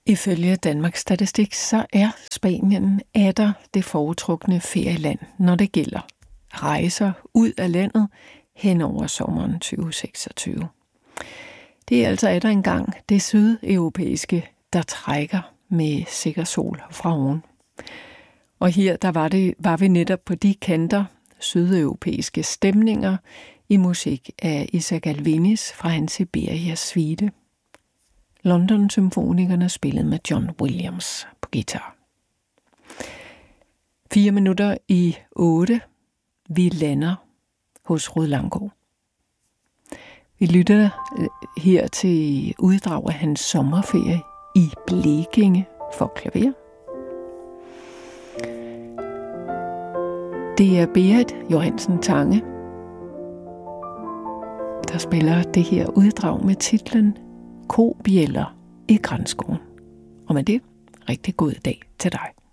Ifølge Danmarks Statistik, så er Spanien atter det foretrukne ferieland, når det gælder rejser ud af landet hen over sommeren 2026. Det er altså atter engang det sydeuropæiske, der trækker med sikker sol fra oven. Og her der var vi netop på de kanter, sydeuropæiske stemninger i musik af Isaac Alvenis fra hans Siberias suite. London Symfonikerne spillede med John Williams på guitar. 7:04. Vi lander hos Rued Langgaard. Vi lytter her til uddrag af hans sommerferie i Blekinge for klaver. Det er Berit Johansen Tange, der spiller det her uddrag med titlen Kobjælder i Grænskoven. Og med det, rigtig god dag til dig.